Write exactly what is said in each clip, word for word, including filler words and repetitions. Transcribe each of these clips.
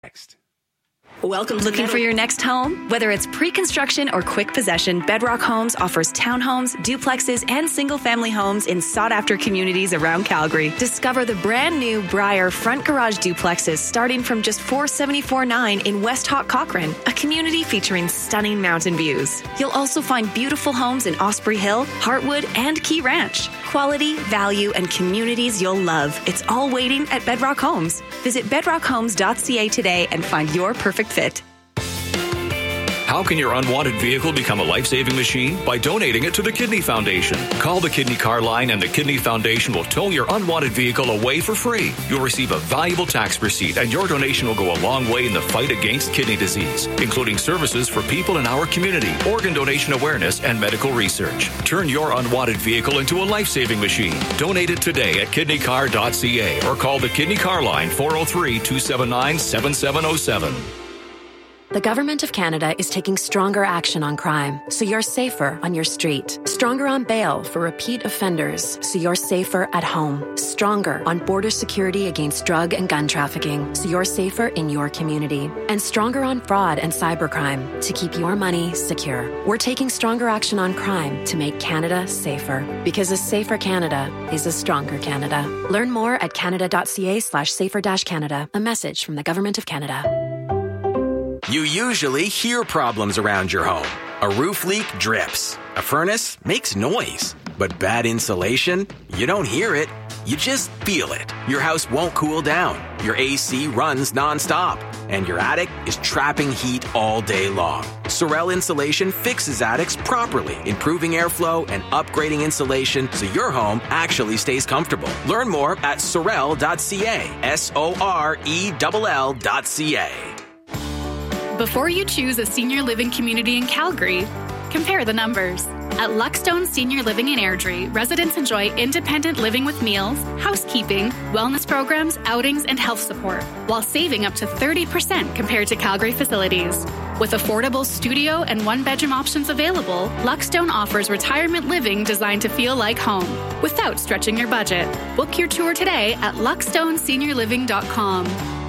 Next. Welcome to Looking for your next home? Whether it's pre-construction or quick possession, Bedrock Homes offers townhomes, duplexes, and single-family homes in sought-after communities around Calgary. Discover the brand-new Briar front garage duplexes starting from just four hundred seventy-four dollars and ninety-cents in West Hawk Cochrane, a community featuring stunning mountain views. You'll also find beautiful homes in Osprey Hill, Heartwood, and Key Ranch. Quality, value, and communities you'll love. It's all waiting at Bedrock Homes. Visit bedrock homes dot c a today and find your perfect fit. How can your unwanted vehicle become a life-saving machine? By donating it to the Kidney Foundation. Call the Kidney Car Line and the Kidney Foundation will tow your unwanted vehicle away for free. You'll receive a valuable tax receipt and your donation will go a long way in the fight against kidney disease, including services for people in our community, organ donation awareness, and medical research. Turn your unwanted vehicle into a life-saving machine. Donate it today at kidney car dot c a or call the Kidney Car Line four oh three, two seven nine, seven seven oh seven. The Government of Canada is taking stronger action on crime, so you're safer on your street. Stronger on bail for repeat offenders, so you're safer at home. Stronger on border security against drug and gun trafficking, so you're safer in your community. And stronger on fraud and cybercrime, to keep your money secure. We're taking stronger action on crime to make Canada safer. Because a safer Canada is a stronger Canada. Learn more at canada dot c a slash safer dash Canada. A message from the Government of Canada. You usually hear problems around your home. A roof leak drips. A furnace makes noise. But bad insulation? You don't hear it. You just feel it. Your house won't cool down. Your A C runs nonstop. And your attic is trapping heat all day long. Sorel Insulation fixes attics properly, improving airflow and upgrading insulation so your home actually stays comfortable. Learn more at sorel dot c a. S O R E L L dot C A. Before you choose a senior living community in Calgary, compare the numbers. At Luckstone Senior Living in Airdrie, residents enjoy independent living with meals, housekeeping, wellness programs, outings, and health support, while saving up to thirty percent compared to Calgary facilities. With affordable studio and one-bedroom options available, Luckstone offers retirement living designed to feel like home, without stretching your budget. Book your tour today at luckstone senior living dot com.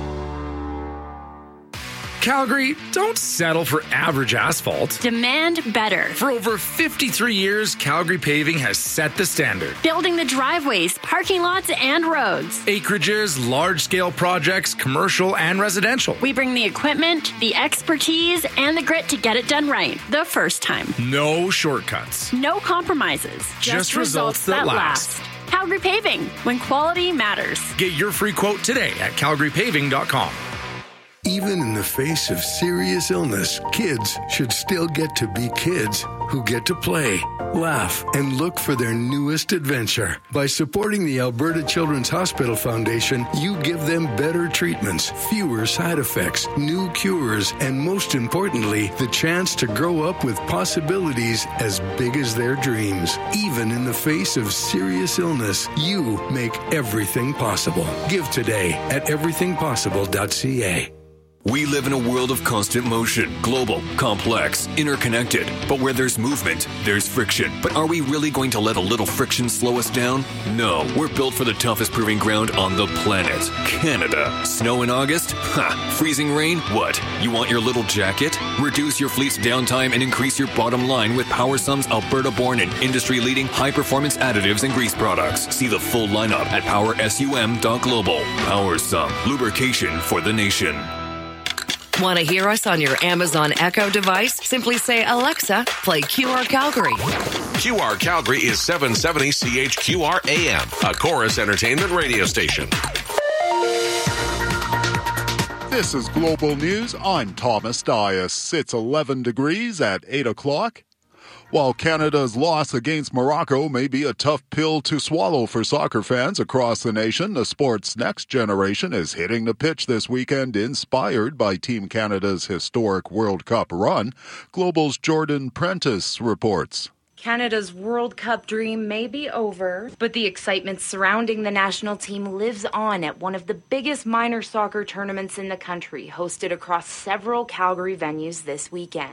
Calgary, don't settle for average asphalt. Demand better. For over fifty-three years, Calgary Paving has set the standard. Building the driveways, parking lots, and roads. Acreages, large-scale projects, commercial and residential. We bring the equipment, the expertise, and the grit to get it done right the first time. No shortcuts. No compromises. Just, Just results, results that, that last. last. Calgary Paving, when quality matters. Get your free quote today at calgary paving dot com. Even in the face of serious illness, kids should still get to be kids who get to play, laugh, and look for their newest adventure. By supporting the Alberta Children's Hospital Foundation, you give them better treatments, fewer side effects, new cures, and most importantly, the chance to grow up with possibilities as big as their dreams. Even in the face of serious illness, you make everything possible. Give today at everything possible dot c a. We live in a world of constant motion, global, complex, interconnected. But where there's movement, there's friction. But are we really going to let a little friction slow us down? No, we're built for the toughest proving ground on the planet, Canada. Snow in August? Ha! Freezing rain? What? You want your little jacket? Reduce your fleet's downtime and increase your bottom line with PowerSum's Alberta-born and industry-leading high-performance additives and grease products. See the full lineup at power sum dot global. PowerSum, lubrication for the nation. Want to hear us on your Amazon Echo device? Simply say, Alexa, play Q R Calgary. Q R Calgary is seven seventy C H Q R A M, a Chorus Entertainment radio station. This is Global News. I'm Thomas Dias. It's eleven degrees at eight o'clock. While Canada's loss against Morocco may be a tough pill to swallow for soccer fans across the nation, the sport's next generation is hitting the pitch this weekend, inspired by Team Canada's historic World Cup run. Global's Jordan Prentice reports. Canada's World Cup dream may be over, but the excitement surrounding the national team lives on at one of the biggest minor soccer tournaments in the country, hosted across several Calgary venues this weekend.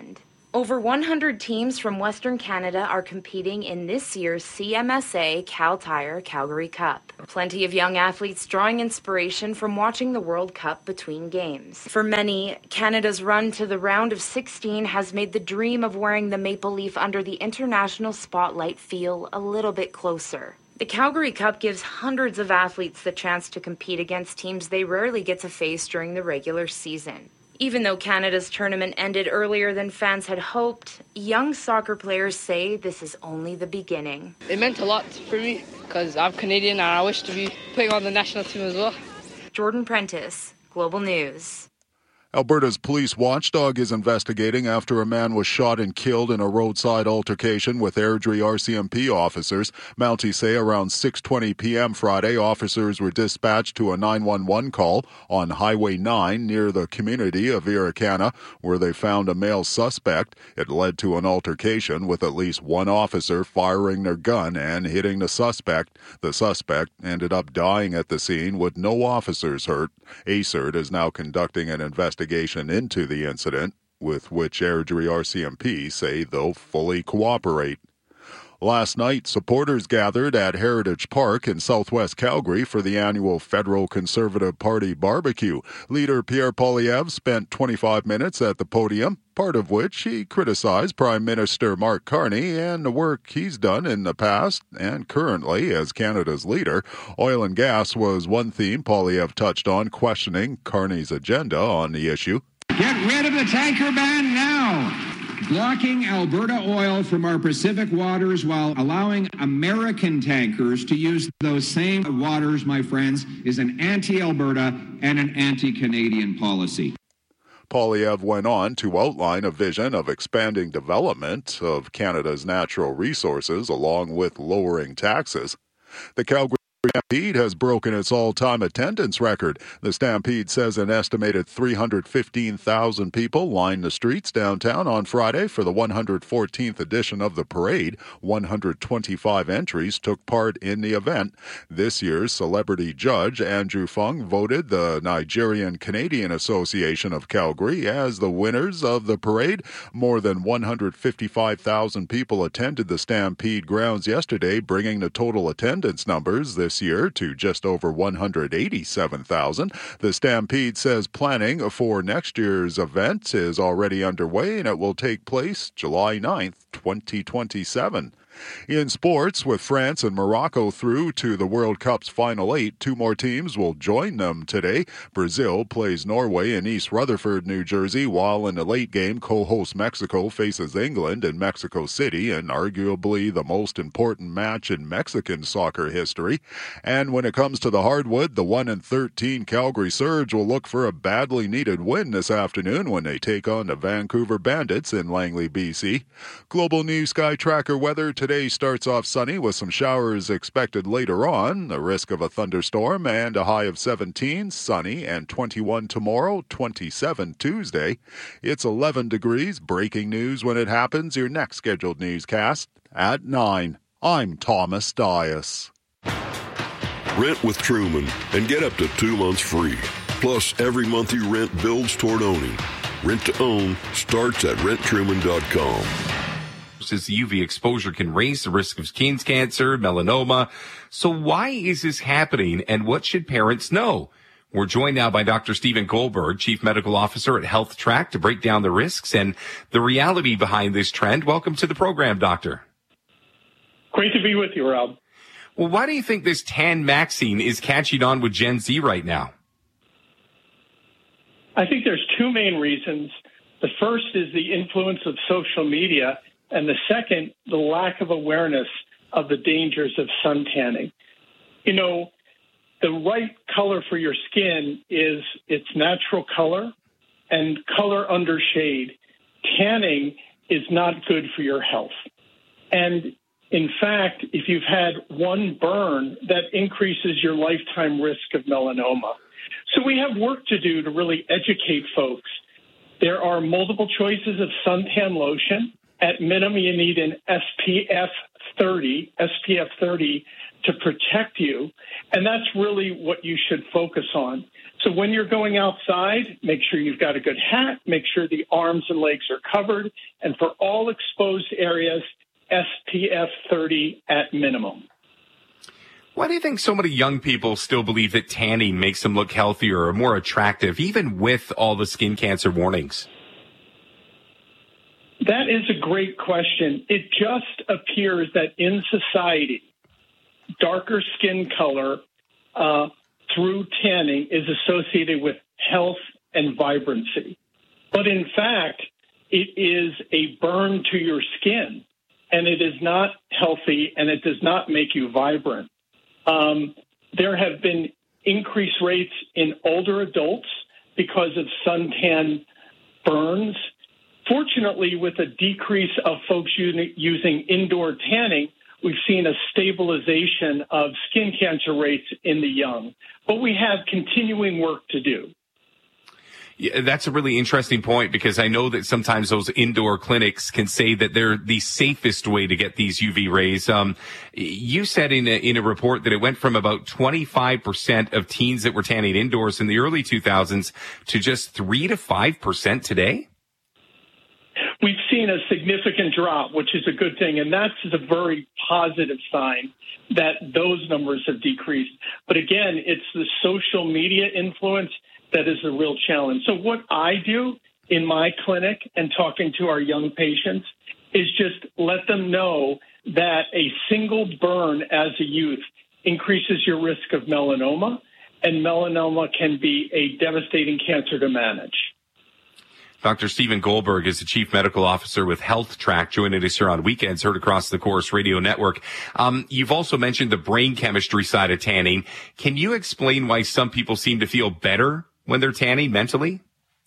Over one hundred teams from Western Canada are competing in this year's C M S A Cal Tire Calgary Cup. Plenty of young athletes drawing inspiration from watching the World Cup between games. For many, Canada's run to the round of sixteen has made the dream of wearing the maple leaf under the international spotlight feel a little bit closer. The Calgary Cup gives hundreds of athletes the chance to compete against teams they rarely get to face during the regular season. Even though Canada's tournament ended earlier than fans had hoped, young soccer players say this is only the beginning. It meant a lot for me because I'm Canadian and I wish to be playing on the national team as well. Jordan Prentice, Global News. Alberta's police watchdog is investigating after a man was shot and killed in a roadside altercation with Airdrie R C M P officers. Mounties say around six twenty p.m. Friday, officers were dispatched to a nine one one call on Highway nine near the community of Irricana, where they found a male suspect. It led to an altercation with at least one officer firing their gun and hitting the suspect. The suspect ended up dying at the scene with no officers hurt. A C E R T is now conducting an investigation investigation into the incident, with which Airdrie R C M P say they'll fully cooperate. Last night, supporters gathered at Heritage Park in southwest Calgary for the annual Federal Conservative Party barbecue. Leader Pierre Poilievre spent twenty-five minutes at the podium, part of which he criticized Prime Minister Mark Carney and the work he's done in the past and currently as Canada's leader. Oil and gas was one theme Poilievre touched on, questioning Carney's agenda on the issue. Get rid of the tanker ban now! Blocking Alberta oil from our Pacific waters while allowing American tankers to use those same waters, my friends, is an anti-Alberta and an anti-Canadian policy. Poilievre went on to outline a vision of expanding development of Canada's natural resources along with lowering taxes. The Calgary Stampede has broken its all-time attendance record. The Stampede says an estimated three hundred fifteen thousand people lined the streets downtown on Friday for the one hundred fourteenth edition of the parade. one hundred twenty-five entries took part in the event. This year's celebrity judge, Andrew Fung, voted the Nigerian-Canadian Association of Calgary as the winners of the parade. More than one hundred fifty-five thousand people attended the Stampede grounds yesterday, bringing the total attendance numbers this This year to just over one hundred eighty-seven thousand. The Stampede says planning for next year's event is already underway and it will take place July ninth, twenty twenty-seven. In sports, with France and Morocco through to the World Cup's final eight, two more teams will join them today. Brazil plays Norway in East Rutherford, New Jersey, while in the late game, co-host Mexico faces England in Mexico City, and arguably the most important match in Mexican soccer history. And when it comes to the hardwood, the one and thirteen Calgary Surge will look for a badly needed win this afternoon when they take on the Vancouver Bandits in Langley, B C. Global News Sky Tracker weather today. Today starts off sunny with some showers expected later on, the risk of a thunderstorm, and a high of seventeen, sunny, and twenty-one tomorrow, twenty-seven Tuesday. It's eleven degrees. Breaking news when it happens. Your next scheduled newscast at nine. I'm Thomas Dias. Rent with Truman and get up to two months free. Plus, every month you rent builds toward owning. Rent to own starts at rent truman dot com. Says U V exposure can raise the risk of skin cancer, melanoma. So why is this happening, and what should parents know? We're joined now by Doctor Stephen Goldberg, Chief Medical Officer at Health Track, to break down the risks and the reality behind this trend. Welcome to the program, Doctor. Great to be with you, Rob. Well, why do you think this tan maxing is catching on with Gen Z right now? I think there's two main reasons. The first is the influence of social media, and the second, the lack of awareness of the dangers of sun tanning. You know, the right color for your skin is its natural color and color under shade. Tanning is not good for your health. And in fact, if you've had one burn, that increases your lifetime risk of melanoma. So we have work to do to really educate folks. There are multiple choices of suntan lotion. At minimum, you need an S P F thirty, S P F thirty to protect you. And that's really what you should focus on. So when you're going outside, make sure you've got a good hat, make sure the arms and legs are covered, and for all exposed areas, S P F thirty at minimum. Why do you think so many young people still believe that tanning makes them look healthier or more attractive, even with all the skin cancer warnings? That is a great question. It just appears that in society, darker skin color uh, through tanning is associated with health and vibrancy. But in fact, it is a burn to your skin, and it is not healthy, and it does not make you vibrant. Um, there have been increased rates in older adults because of suntan burns. Fortunately, with a decrease of folks using indoor tanning, we've seen a stabilization of skin cancer rates in the young. But we have continuing work to do. Yeah, that's a really interesting point, because I know that sometimes those indoor clinics can say that they're the safest way to get these U V rays. Um, you said in a, in a report that it went from about twenty-five percent of teens that were tanning indoors in the early two thousands to just three to five percent today. We've seen a significant drop, which is a good thing, and that's a very positive sign that those numbers have decreased. But again, it's the social media influence that is a real challenge. So what I do in my clinic and talking to our young patients is just let them know that a single burn as a youth increases your risk of melanoma, and melanoma can be a devastating cancer to manage. Doctor Stephen Goldberg is the Chief Medical Officer with Health Track, joining us here on Weekends, heard across the Chorus Radio Network. Um, you've also mentioned the brain chemistry side of tanning. Can you explain why some people seem to feel better when they're tanning mentally?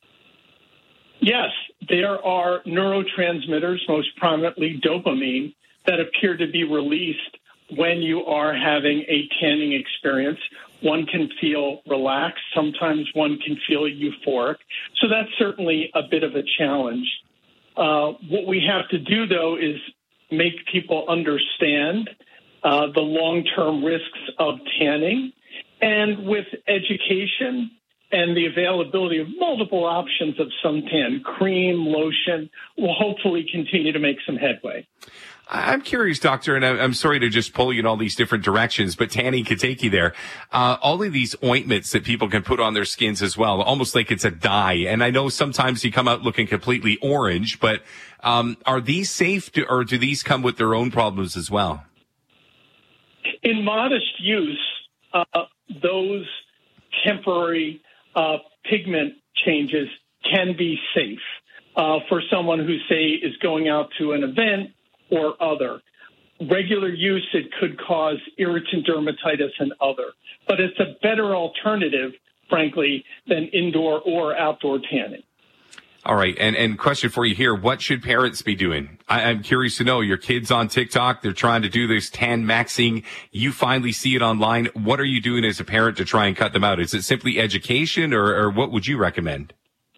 Yes, there are neurotransmitters, most prominently dopamine, that appear to be released when you are having a tanning experience. One can feel relaxed. Sometimes one can feel euphoric. So that's certainly a bit of a challenge. Uh, what we have to do, though, is make people understand uh, the long-term risks of tanning. And with education and the availability of multiple options of suntan, cream, lotion, will hopefully continue to make some headway. I'm curious, doctor, and I'm sorry to just pull you in all these different directions, but tanning could take you there. Uh, all of these ointments that people can put on their skins as well, almost like it's a dye. And I know sometimes you come out looking completely orange, but um, are these safe, to, or do these come with their own problems as well? In modest use, uh, those temporary uh, pigment changes can be safe uh, for someone who, say, is going out to an event or other. Regular use, it could cause irritant dermatitis and other. But it's a better alternative, frankly, than indoor or outdoor tanning. All right. And, and question for you here. What should parents be doing? I, I'm curious to know. Your kid's on TikTok. They're trying to do this tan maxing. You finally see it online. What are you doing as a parent to try and cut them out? Is it simply education, or, or what would you recommend?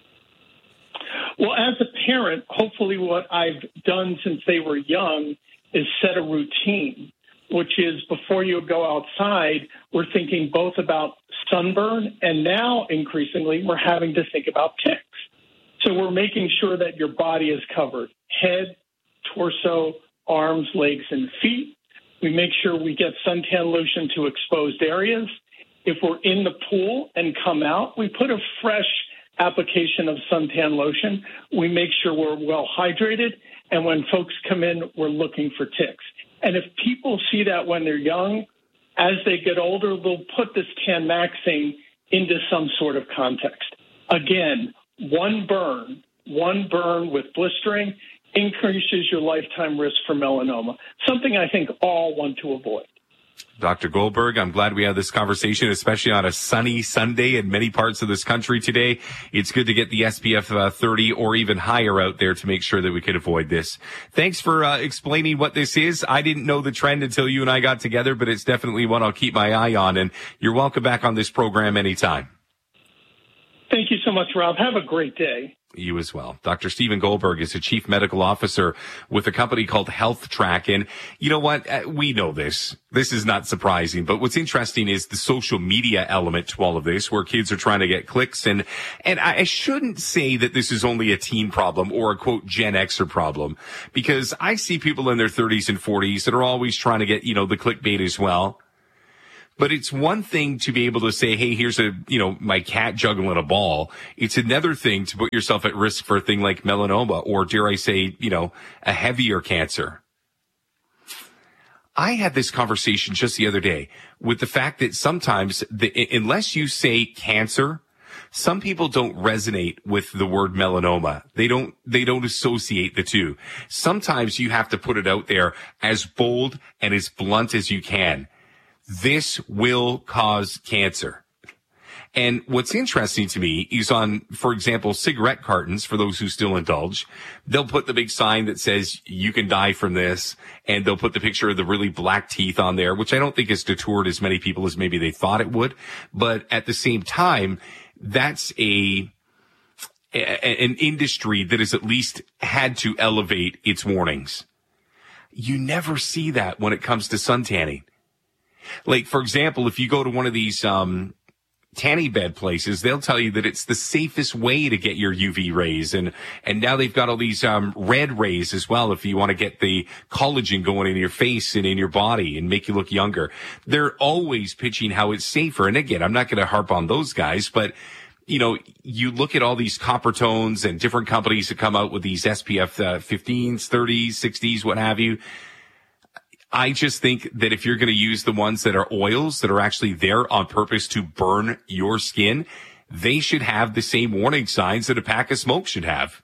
Well, as a parent, hopefully what I've done since they were young is set a routine, which is before you go outside, we're thinking both about sunburn, and now increasingly we're having to think about ticks. So we're making sure that your body is covered, head, torso, arms, legs, and feet. We make sure we get suntan lotion to exposed areas. If we're in the pool and come out, we put a fresh application of suntan lotion. We make sure we're well hydrated, and when folks come in, we're looking for ticks. And if people see that when they're young, as they get older, they'll put this tan maxing into some sort of context. Again, one burn, one burn with blistering increases your lifetime risk for melanoma, something I think all want to avoid. Doctor Goldberg, I'm glad we had this conversation, especially on a sunny Sunday in many parts of this country today. It's good to get the S P F uh, thirty or even higher out there to make sure that we could avoid this. Thanks for uh, explaining what this is. I didn't know the trend until you and I got together, but it's definitely one I'll keep my eye on. And you're welcome back on this program anytime. Thank you so much, Rob. Have a great day. You as well. Doctor Stephen Goldberg is a chief medical officer with a company called Health Track. And you know what? We know this. This is not surprising. But what's interesting is the social media element to all of this, where kids are trying to get clicks. And, and I shouldn't say that this is only a teen problem or a quote Gen Xer problem, because I see people in their thirties and forties that are always trying to get, you know, the clickbait as well. But it's one thing to be able to say, hey, here's a, you know, my cat juggling a ball. It's another thing to put yourself at risk for a thing like melanoma or, dare I say, you know, a heavier cancer. I had this conversation just the other day with the fact that sometimes, the, unless you say cancer, some people don't resonate with the word melanoma. They don't, they don't associate the two. Sometimes you have to put it out there as bold and as blunt as you can. This will cause cancer. And what's interesting to me is on, for example, cigarette cartons, for those who still indulge, they'll put the big sign that says you can die from this, and they'll put the picture of the really black teeth on there, which I don't think has detoured as many people as maybe they thought it would. But at the same time, that's a, a an industry that has at least had to elevate its warnings. You never see that when it comes to sun tanning. Like, for example, if you go to one of these um tanning bed places, they'll tell you that it's the safest way to get your U V rays. And and now they've got all these um red rays as well if you want to get the collagen going in your face and in your body and make you look younger. They're always pitching how it's safer. And again, I'm not going to harp on those guys, but you know, you look at all these copper tones and different companies that come out with these S P F uh, fifteens, thirties, sixties, what have you. I just think that if you're going to use the ones that are oils that are actually there on purpose to burn your skin, they should have the same warning signs that a pack of smoke should have.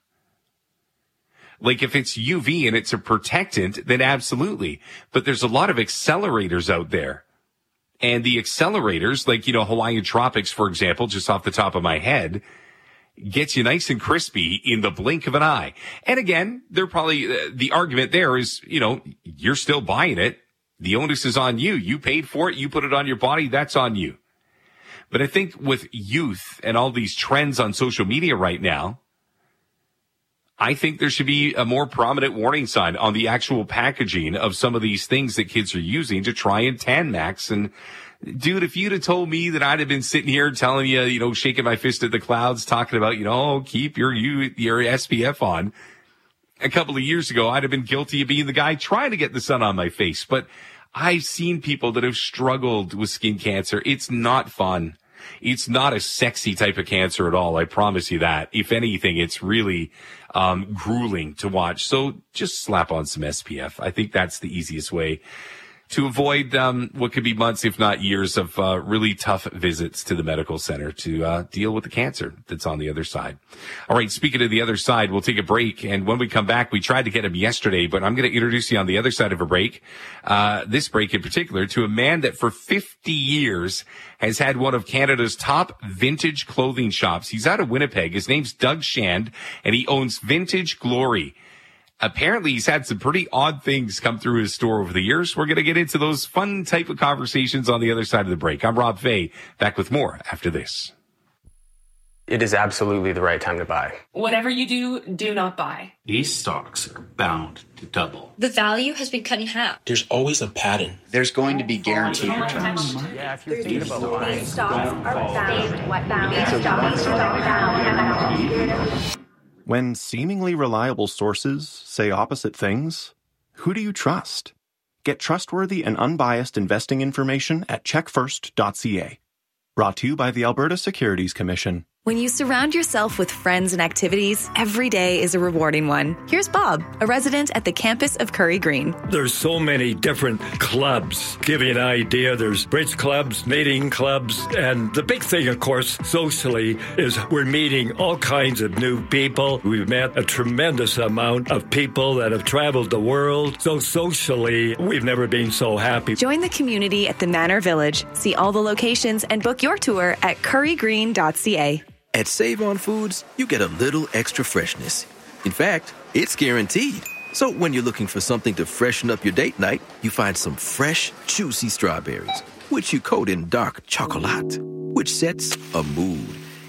Like if it's U V and it's a protectant, then absolutely. But there's a lot of accelerators out there. And the accelerators, like, you know, Hawaiian Tropics, for example, just off the top of my head, gets you nice and crispy in the blink of an eye. And again, they're probably, uh, the argument there is, you know, you're still buying it. The onus is on you. You paid for it. You put it on your body. That's on you. But I think with youth and all these trends on social media right now, I think there should be a more prominent warning sign on the actual packaging of some of these things that kids are using to try and tan max. And dude, if you'd have told me that I'd have been sitting here telling you, you know, shaking my fist at the clouds, talking about, you know, keep your your S P F on a couple of years ago, I'd have been guilty of being the guy trying to get the sun on my face. But I've seen people that have struggled with skin cancer. It's not fun. It's not a sexy type of cancer at all. I promise you that. If anything, it's really um grueling to watch. So just slap on some S P F. I think that's the easiest way to avoid um what could be months, if not years, of uh really tough visits to the medical center to uh deal with the cancer that's on the other side. All right, speaking of the other side, we'll take a break. And when we come back, we tried to get him yesterday, but I'm going to introduce you on the other side of a break, uh this break in particular, to a man that for fifty years has had one of Canada's top vintage clothing shops. He's out of Winnipeg. His name's Doug Shand, and he owns Vintage Glory. Apparently, he's had some pretty odd things come through his store over the years. We're going to get into those fun type of conversations on the other side of the break. I'm Rob Fay, back with more after this. It is absolutely the right time to buy. Whatever you do, do not buy. These stocks are bound to double. The value has been cut in half. There's always a pattern. There's going to be guaranteed returns. Yeah, if you're thinking about buying, stocks are bound. When seemingly reliable sources say opposite things, who do you trust? Get trustworthy and unbiased investing information at check first dot c a. Brought to you by the Alberta Securities Commission. When you surround yourself with friends and activities, every day is a rewarding one. Here's Bob, a resident at the campus of Curry Green. There's so many different clubs. Give you an idea, there's bridge clubs, knitting clubs, and the big thing, of course, socially, is we're meeting all kinds of new people. We've met a tremendous amount of people that have traveled the world. So socially, we've never been so happy. Join the community at the Manor Village. See all the locations and book your tour at curry green dot c a. At Save On Foods, you get a little extra freshness. In fact, it's guaranteed. So when you're looking for something to freshen up your date night, you find some fresh, juicy strawberries, which you coat in dark chocolate, which sets a mood.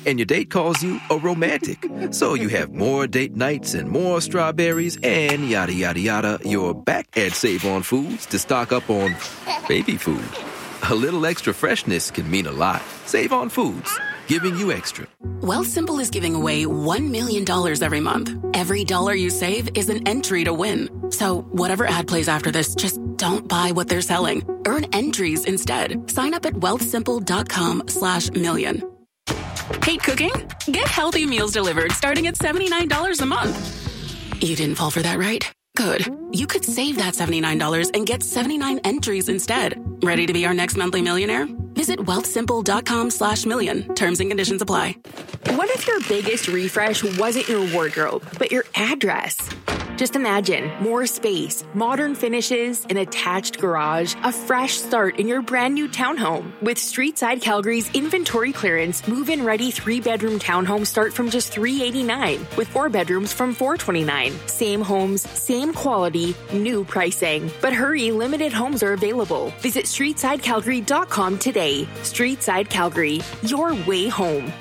and your date calls you a romantic. So you have more date nights and more strawberries and yada, yada, yada. You're back at Save On Foods to stock up on baby food. A little extra freshness can mean a lot. Save On Foods, giving you extra. Wealthsimple is giving away one million dollars every month. Every dollar you save is an entry to win. So whatever ad plays after this, just don't buy what they're selling. Earn entries instead. Sign up at wealthsimple.com slash million. Hate cooking? Get healthy meals delivered starting at seventy-nine dollars a month. You didn't fall for that, right? Good. You could save that seventy-nine dollars and get seventy-nine entries instead. Ready to be our next monthly millionaire? Visit wealthsimple.com slash million. Terms and conditions apply. What if your biggest refresh wasn't your wardrobe, but your address? Just imagine more space, modern finishes, an attached garage, a fresh start in your brand new townhome. With Streetside Calgary's inventory clearance, move-in ready three-bedroom townhomes start from just three hundred eighty-nine dollars, with four bedrooms from four hundred twenty-nine dollars. Same homes, same quality, new pricing. But hurry, limited homes are available. Visit streetside calgary dot com today. Streetside Calgary, your way home.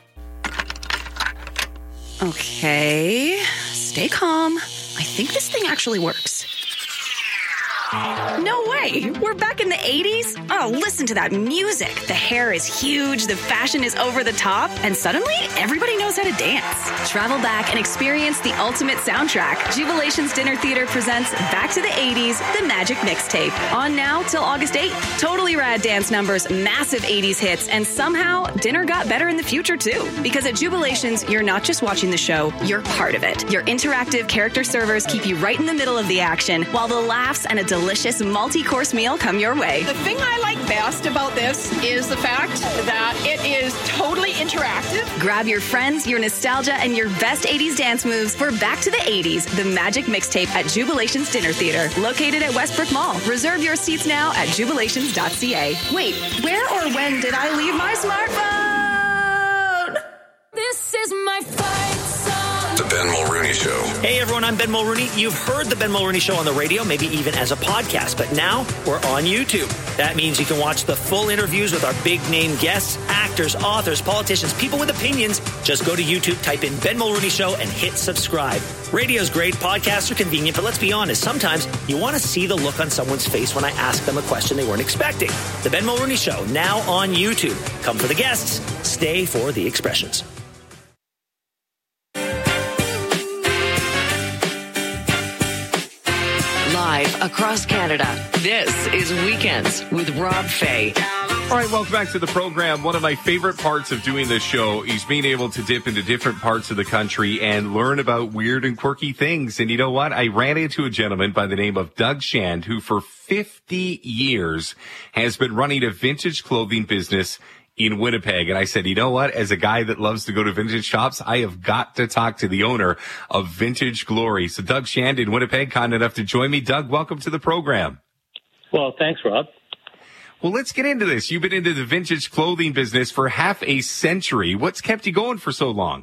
Okay, stay calm. I think this thing actually works. No way! We're back in the eighties? Oh, listen to that music. The hair is huge, the fashion is over the top, and suddenly everybody knows how to dance. Travel back and experience the ultimate soundtrack. Jubilation's Dinner Theater presents Back to the eighties, The Magic Mixtape. On now till August eighth. Totally rad dance numbers, massive eighties hits, and somehow dinner got better in the future too. Because at Jubilations, you're not just watching the show, you're part of it. Your interactive character servers keep you right in the middle of the action, while the laughs and a delicious multi-course meal come your way. The thing I like best about this is the fact that it is totally interactive. Grab your friends, your nostalgia, and your best eighties dance moves for Back to the eighties, The Magic Mixtape at Jubilation's Dinner Theater, located at Westbrook Mall. Reserve your seats now at jubilations dot c a. Wait, where or when did I leave my smartphone? This is my fight song. The Ben Mulrooney Show. Hey everyone, I'm Ben Mulrooney. You've heard the Ben Mulrooney Show on the radio, maybe even as a podcast, but now we're on YouTube. That means you can watch the full interviews with our big name guests, actors, authors, politicians, people with opinions. Just go to YouTube, type in Ben Mulrooney Show, and hit subscribe. Radio's great, podcasts are convenient, but let's be honest, sometimes you want to see the look on someone's face when I ask them a question they weren't expecting. The Ben Mulrooney Show, now on YouTube. Come for the guests, stay for the expressions. Live across Canada, this is Weekends with Rob Fay. All right, welcome back to the program. One of my favorite parts of doing this show is being able to dip into different parts of the country and learn about weird and quirky things. And you know what? I ran into a gentleman by the name of Doug Shand, who for fifty years has been running a vintage clothing business in Winnipeg. And I said, you know what? As a guy that loves to go to vintage shops, I have got to talk to the owner of Vintage Glory. So Doug Shand in Winnipeg, kind enough to join me. Doug, welcome to the program. Well, thanks, Rob. Well, let's get into this. You've been into the vintage clothing business for half a century. What's kept you going for so long?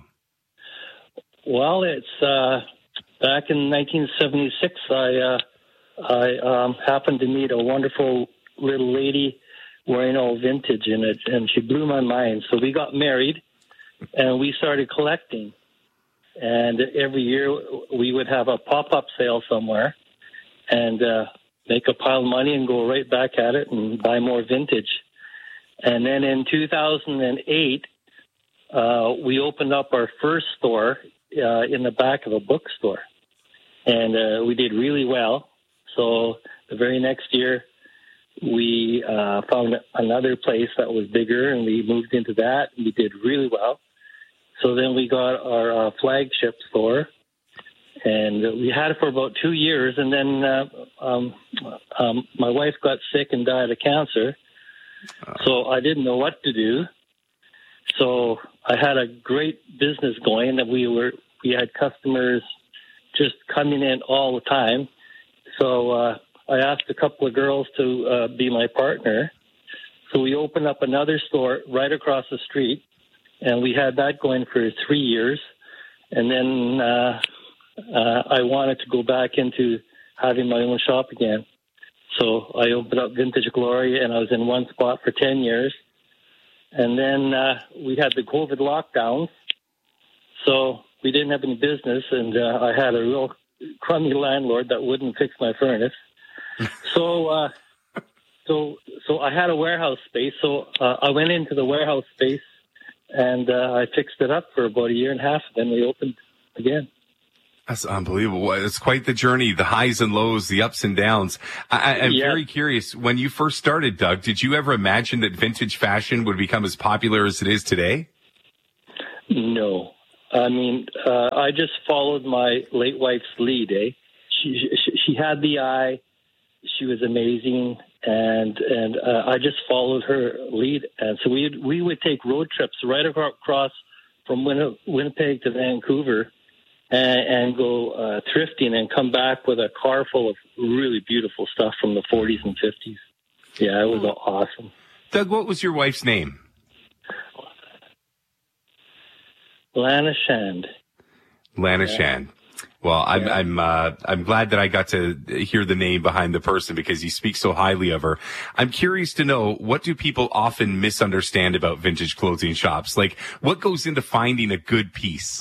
Well, it's uh, back in nineteen seventy-six, I, uh, I um, happened to meet a wonderful little lady wearing all vintage in it, and she blew my mind. So we got married, and we started collecting. And every year we would have a pop-up sale somewhere and uh, make a pile of money and go right back at it and buy more vintage. And then in two thousand eight, uh, we opened up our first store uh, in the back of a bookstore. And uh, we did really well. So the very next year, we uh, found another place that was bigger, and we moved into that, and we did really well. So then we got our uh, flagship store, and we had it for about two years, and then uh, um, um, my wife got sick and died of cancer, so I didn't know what to do. So I had a great business going, and we were we had customers just coming in all the time. So uh, I asked a couple of girls to uh, be my partner. So we opened up another store right across the street, and we had that going for three years. And then uh, uh, I wanted to go back into having my own shop again. So I opened up Vintage Glory, and I was in one spot for ten years. And then uh, we had the COVID lockdowns, so we didn't have any business, and uh, I had a real crummy landlord that wouldn't fix my furnace. so, uh, so, so I had a warehouse space. So uh, I went into the warehouse space, and uh, I fixed it up for about a year and a half. Then we opened again. That's unbelievable. It's quite the journey, the highs and lows, the ups and downs. I, I'm yeah. very curious, when you first started, Doug, did you ever imagine that vintage fashion would become as popular as it is today? No. I mean, uh, I just followed my late wife's lead, eh? She, she, she had the eye. She was amazing. And and uh, I just followed her lead. And so we we would take road trips right across from Win- Winnipeg to Vancouver and, and go uh, thrifting and come back with a car full of really beautiful stuff from the forties and fifties. Yeah, it was awesome. Doug, what was your wife's name? Lana Shand. Lana yeah. Shand. Well, I'm yeah. I'm uh, I'm glad that I got to hear the name behind the person because you speak so highly of her. I'm curious to know, what do people often misunderstand about vintage clothing shops? Like, what goes into finding a good piece?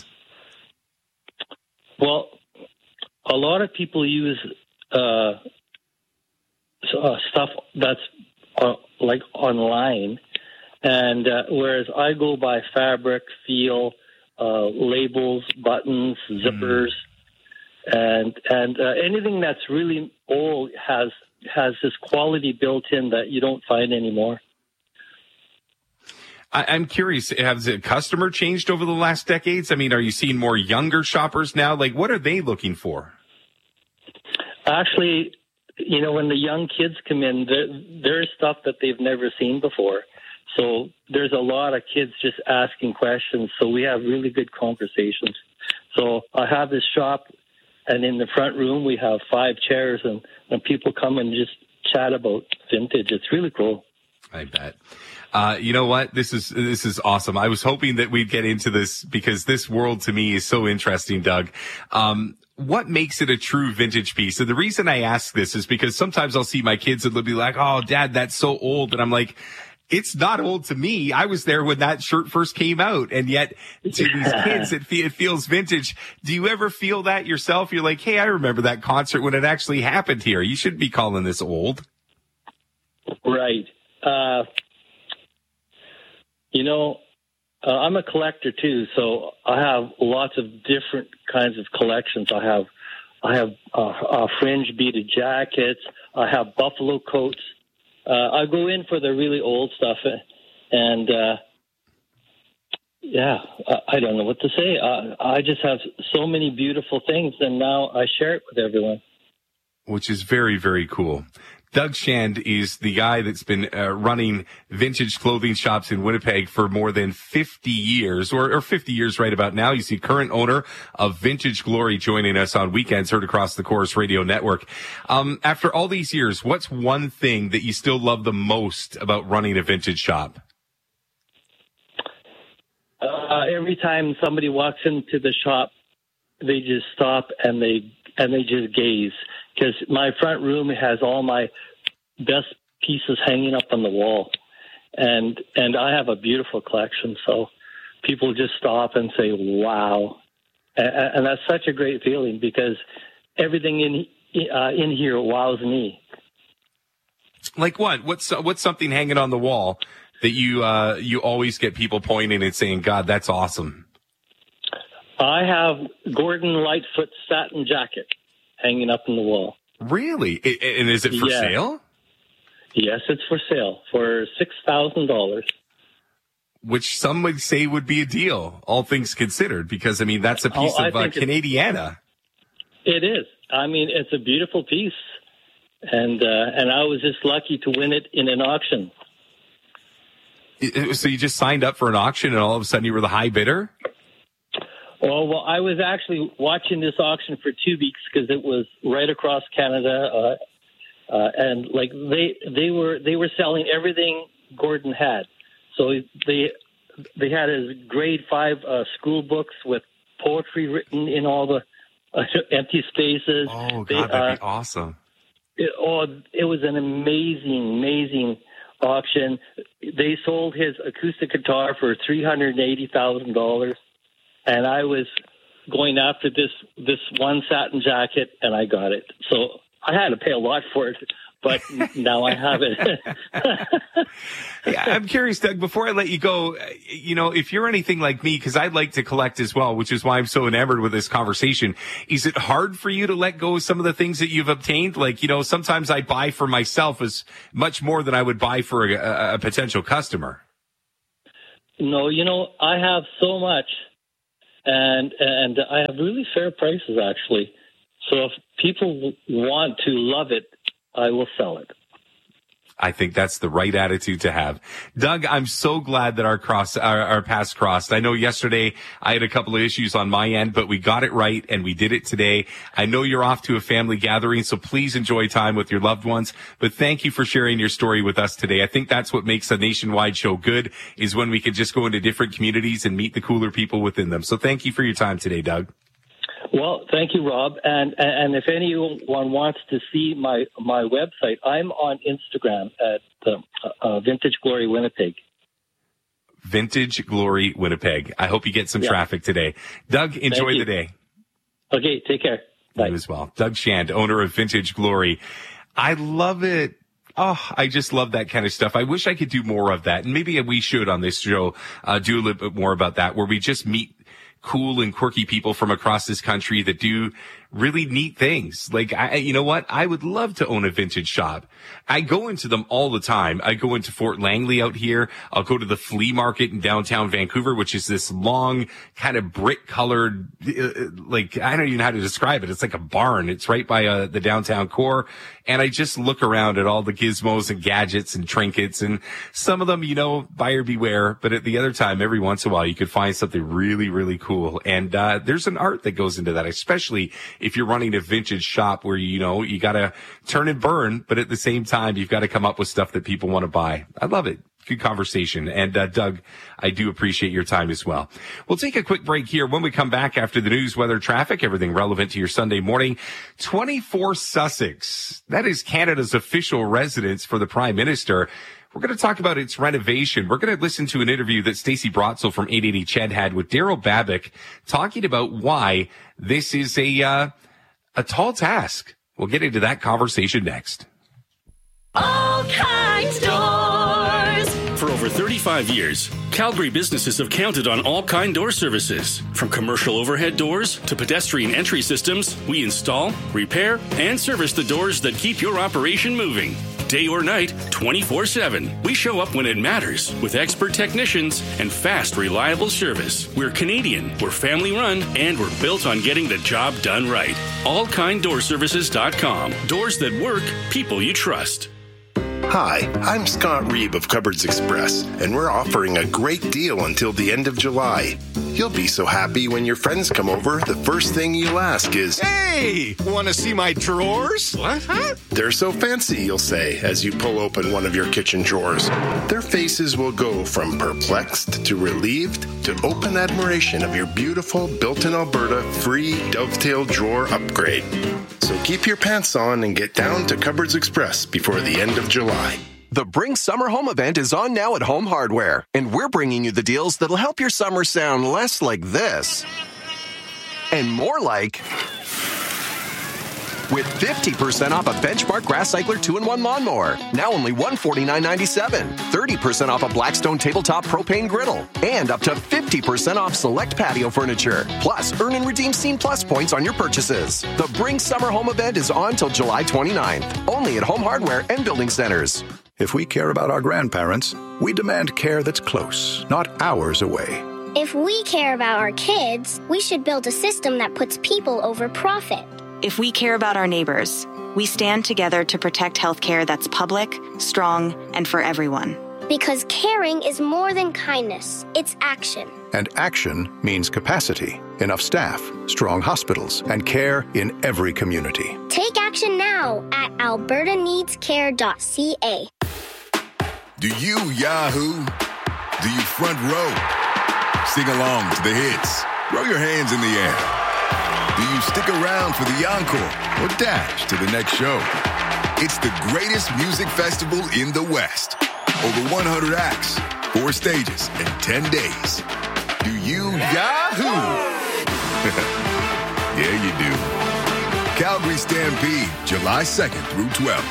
Well, a lot of people use uh, uh, stuff that's uh, like online, and uh, whereas I go by fabric, feel, uh, labels, buttons, zippers. Mm. And and uh, anything that's really old has has this quality built in that you don't find anymore. I, I'm curious, has the customer changed over the last decades? I mean, are you seeing more younger shoppers now? Like, what are they looking for? Actually, you know, when the young kids come in, there, there's stuff that they've never seen before. So there's a lot of kids just asking questions. So we have really good conversations. So I have this shop. And in the front room, we have five chairs, and, and people come and just chat about vintage. It's really cool. I bet. Uh, you know what? This is this is awesome. I was hoping that we'd get into this because this world to me is so interesting, Doug. Um, what makes it a true vintage piece? And the reason I ask this is because sometimes I'll see my kids and they'll be like, "Oh, Dad, that's so old," and I'm like, it's not old to me. I was there when that shirt first came out. And yet to these kids, it, fe- it feels vintage. Do you ever feel that yourself? You're like, hey, I remember that concert when it actually happened here. You shouldn't be calling this old. Right. Uh, you know, uh, I'm a collector too. So I have lots of different kinds of collections. I have, I have uh, uh, fringe beaded jackets. I have buffalo coats. Uh, I go in for the really old stuff, and uh, yeah, I, I don't know what to say. I, I just have so many beautiful things, and now I share it with everyone. Which is very, very cool. Doug Shand is the guy that's been uh, running vintage clothing shops in Winnipeg for more than fifty years, or, or fifty years right about now. He's the current owner of Vintage Glory, joining us on weekends, heard across the Chorus Radio Network. Um, after all these years, what's one thing that you still love the most about running a vintage shop? Uh, every time somebody walks into the shop, they just stop and they and they just gaze. Because my front room has all my best pieces hanging up on the wall. And and I have a beautiful collection, so people just stop and say, wow. And, and that's such a great feeling because everything in uh, in here wows me. Like what? What's what's something hanging on the wall that you uh, you always get people pointing and saying, God, that's awesome? I have Gordon Lightfoot satin jacket hanging up in the wall. Really? And is it for yeah. sale? Yes, it's for sale for six thousand dollars. Which some would say would be a deal, all things considered, because, I mean, that's a piece oh, of uh, Canadiana. It is. I mean, it's a beautiful piece. And uh, and I was just lucky to win it in an auction. So you just signed up for an auction and all of a sudden you were the high bidder? Oh, well, I was actually watching this auction for two weeks because it was right across Canada, uh, uh, and like they they were they were selling everything Gordon had. So they they had his grade five uh, school books with poetry written in all the uh, empty spaces. Oh, God, they, that'd uh, be awesome. It, oh, it was an amazing, amazing auction. They sold his acoustic guitar for three hundred eighty thousand dollars, and I was going after this this one satin jacket, and I got it. So I had to pay a lot for it, but now I have it. Yeah, I'm curious, Doug, before I let you go, you know, if you're anything like me, because I'd like to collect as well, which is why I'm so enamored with this conversation, is it hard for you to let go of some of the things that you've obtained? Like, you know, sometimes I buy for myself as much more than I would buy for a, a potential customer. No, you know, I have so much, and and I have really fair prices, actually. So if people want to love it, I will sell it. I think that's the right attitude to have. Doug, I'm so glad that our cross, our, our paths crossed. I know yesterday I had a couple of issues on my end, but we got it right and we did it today. I know you're off to a family gathering, so please enjoy time with your loved ones. But thank you for sharing your story with us today. I think that's what makes a nationwide show good, is when we can just go into different communities and meet the cooler people within them. So thank you for your time today, Doug. Well, thank you, Rob. And and if anyone wants to see my my website, I'm on Instagram at uh, uh, Vintage Glory Winnipeg. Vintage Glory Winnipeg. I hope you get some yeah. traffic today. Doug, enjoy the day. Okay, take care. Bye. You as well. Doug Shand, owner of Vintage Glory. I love it. Oh, I just love that kind of stuff. I wish I could do more of that. And maybe we should on this show uh, do a little bit more about that, where we just meet cool and quirky people from across this country that do really neat things. Like, I, you know what? I would love to own a vintage shop. I go into them all the time. I go into Fort Langley out here. I'll go to the flea market in downtown Vancouver, which is this long kind of brick colored, uh, like, I don't even know how to describe it. It's like a barn. It's right by uh, the downtown core. And I just look around at all the gizmos and gadgets and trinkets, and some of them, you know, buyer beware. But at the other time, every once in a while, you could find something really, really cool. And uh, there's an art that goes into that, especially if you're running a vintage shop where, you know, you got to turn and burn, but at the same time, you've got to come up with stuff that people want to buy. I love it. Good conversation. And uh, Doug, I do appreciate your time as well. We'll take a quick break here. When we come back after the news, weather, traffic, everything relevant to your Sunday morning. twenty-four Sussex. That is Canada's official residence for the Prime Minister. We're going to talk about its renovation. We're going to listen to an interview that Stacey Brotzel from eight eighty Ched had with Daryl Babbick, talking about why this is a uh, a tall task. We'll get into that conversation next. All Kinds Doors. For over thirty-five years, Calgary businesses have counted on All Kind Door services. From commercial overhead doors to pedestrian entry systems, we install, repair, and service the doors that keep your operation moving. Day or night, twenty-four seven. We show up when it matters with expert technicians and fast, reliable service. We're Canadian, we're family-run, and we're built on getting the job done right. all kind door services dot com. Doors that work, people you trust. Hi, I'm Scott Reeb of Cupboards Express, and we're offering a great deal until the end of July. You'll be so happy when your friends come over, the first thing you'll ask is, "Hey, want to see my drawers?" What? Huh? They're so fancy, you'll say, as you pull open one of your kitchen drawers. Their faces will go from perplexed to relieved to open admiration of your beautiful built-in Alberta free dovetail drawer upgrade. So keep your pants on and get down to Cupboards Express before the end of July. The Bring Summer Home event is on now at Home Hardware, and we're bringing you the deals that'll help your summer sound less like this and more like, with fifty percent off a Benchmark Grass Cycler two in one lawnmower, now only one hundred forty-nine dollars and ninety-seven cents, thirty percent off a Blackstone tabletop propane griddle, and up to fifty percent off select patio furniture. Plus, earn and redeem Scene Plus points on your purchases. The Bring Summer Home event is on till July twenty-ninth, only at Home Hardware and Building Centers. If we care about our grandparents, we demand care that's close, not hours away. If we care about our kids, we should build a system that puts people over profit. If we care about our neighbors, we stand together to protect healthcare that's public, strong, and for everyone. Because caring is more than kindness, it's action. And action means capacity, enough staff, strong hospitals, and care in every community. Take action now at alberta needs care dot c a. Do you Yahoo? Do you front row? Sing along to the hits. Throw your hands in the air. Do you stick around for the encore or dash to the next show? It's the greatest music festival in the West. Over one hundred acts, four stages, and ten days. Do you Yahoo? Yeah, you do. Calgary Stampede, July second through twelfth.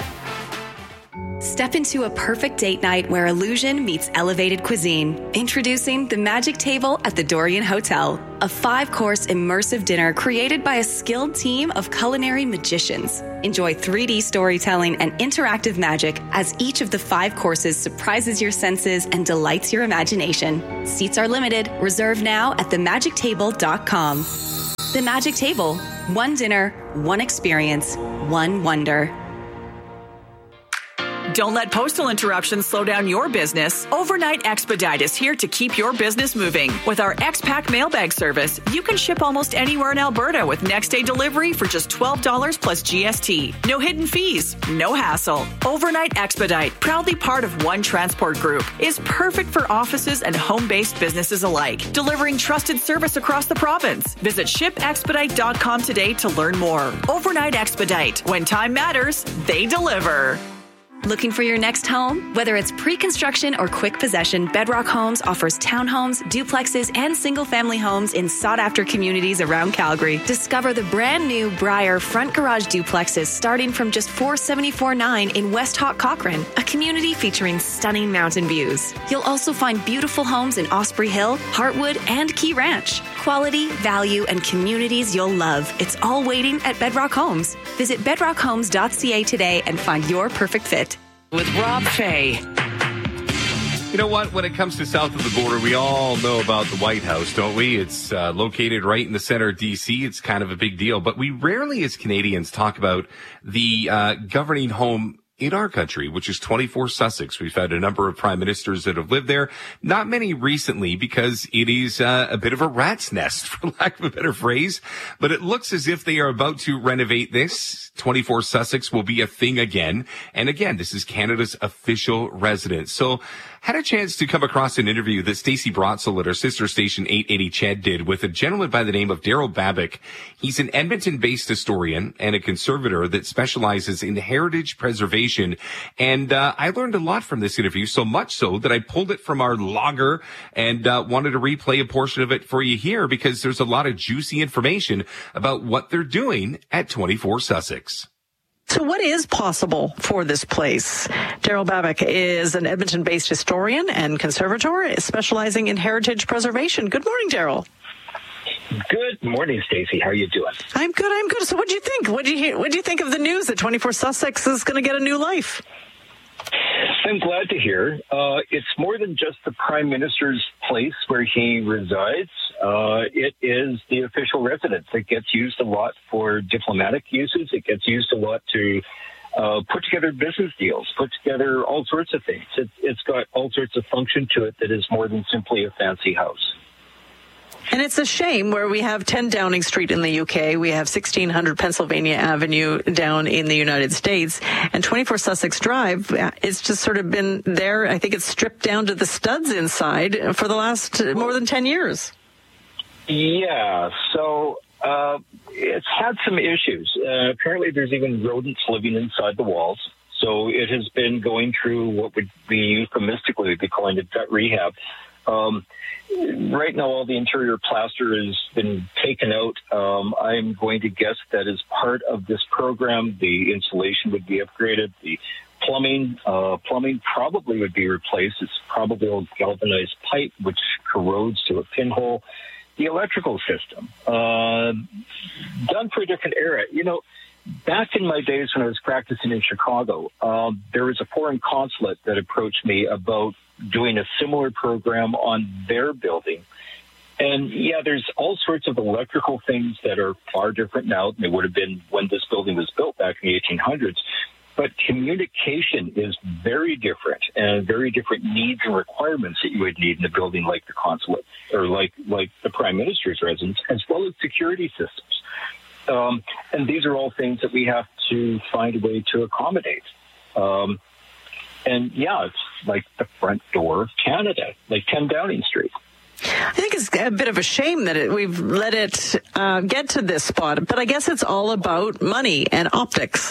Step into a perfect date night where illusion meets elevated cuisine. Introducing the Magic Table at the Dorian Hotel, a five-course immersive dinner created by a skilled team of culinary magicians. Enjoy three D storytelling and interactive magic as each of the five courses surprises your senses and delights your imagination. Seats are limited. Reserve now at the magic table dot com. The Magic Table. One dinner, one experience, one wonder. Don't let postal interruptions slow down your business. Overnight Expedite is here to keep your business moving. With our X-Pack mailbag service, you can ship almost anywhere in Alberta with next-day delivery for just twelve dollars plus G S T. No hidden fees, no hassle. Overnight Expedite, proudly part of One Transport Group, is perfect for offices and home-based businesses alike, delivering trusted service across the province. Visit ship expedite dot com today to learn more. Overnight Expedite. When time matters, they deliver. Looking for your next home? Whether it's pre-construction or quick possession, Bedrock Homes offers townhomes, duplexes, and single-family homes in sought-after communities around Calgary. Discover the brand-new Briar front garage duplexes starting from just four hundred seventy-four dollars and ninety-nine cents in West Hawk Cochrane, a community featuring stunning mountain views. You'll also find beautiful homes in Osprey Hill, Heartwood, and Key Ranch. Quality, value, and communities you'll love. It's all waiting at Bedrock Homes. Visit bedrock homes dot c a today and find your perfect fit. With Rob Fay. You know what? When it comes to south of the border, we all know about the White House, don't we? It's uh, located right in the center of D C. It's kind of a big deal. But we rarely, as Canadians, talk about the uh, governing home in our country, which is twenty-four Sussex. We've had a number of prime ministers that have lived there. Not many recently because it is uh, a bit of a rat's nest, for lack of a better phrase. But it looks as if they are about to renovate this. twenty-four Sussex will be a thing again. And again, this is Canada's official residence. So had a chance to come across an interview that Stacey Brotzel at our sister station eight eighty C H E D did with a gentleman by the name of Daryl Babbick. He's an Edmonton-based historian and a conservator that specializes in heritage preservation. And uh, I learned a lot from this interview, so much so that I pulled it from our logger and uh, wanted to replay a portion of it for you here because there's a lot of juicy information about what they're doing at twenty-four Sussex. So what is possible for this place? Daryl Babbick is an Edmonton-based historian and conservator specializing in heritage preservation. Good morning, Daryl. Good morning, Stacey. How are you doing? I'm good. I'm good. So what do you think? What do you hear? What do you think of the news that twenty-four Sussex is going to get a new life? I'm glad to hear. Uh, it's more than just the Prime Minister's place where he resides. Uh, it is the official residence. It gets used a lot for diplomatic uses. It gets used a lot to uh, put together business deals, put together all sorts of things. It, it's got all sorts of function to it that is more than simply a fancy house. And it's a shame where we have ten Downing Street in the U K, we have sixteen hundred Pennsylvania Avenue down in the United States, and twenty-four Sussex Drive, it's just sort of been there. I think it's stripped down to the studs inside for the last more than ten years. Yeah, so uh, it's had some issues. Uh, apparently there's even rodents living inside the walls. So it has been going through what would be euphemistically be calling it vet rehab. Um, right now, all the interior plaster has been taken out. Um, I'm going to guess that as part of this program, the insulation would be upgraded. The plumbing, uh, plumbing probably would be replaced. It's probably old galvanized pipe, which corrodes to a pinhole. The electrical system, uh, done for a different era. You know, back in my days when I was practicing in Chicago, um, there was a foreign consulate that approached me about doing a similar program on their building. And yeah, there's all sorts of electrical things that are far different now than they would have been when this building was built back in the eighteen hundreds. But communication is very different and very different needs and requirements that you would need in a building like the consulate or like, like the Prime Minister's residence, as well as security systems. Um, and these are all things that we have to find a way to accommodate. Um, and yeah, it's like the front door of Canada, like ten Downing Street. I think it's a bit of a shame that it, we've let it uh, get to this spot, but I guess it's all about money and optics.